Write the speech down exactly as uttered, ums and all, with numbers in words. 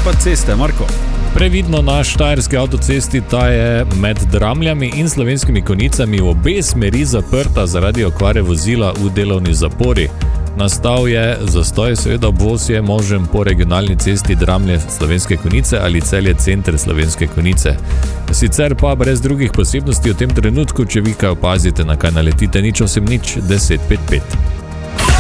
pa ceste, Marko? Previdno na štajerski avtocesti, ta je med Dramljami in Slovenskimi Konjicami v obe smeri zaprta zaradi okvare vozila v delovni zapori. Nastal je zastoj, seveda obvoz je možen po regionalni cesti Dramlje Slovenske Konjice ali Celje center Slovenske Konjice. Sicer pa brez drugih posebnosti v tem trenutku, če vi kaj opazite, na kaj naletite, nič osem nič deset pet pet.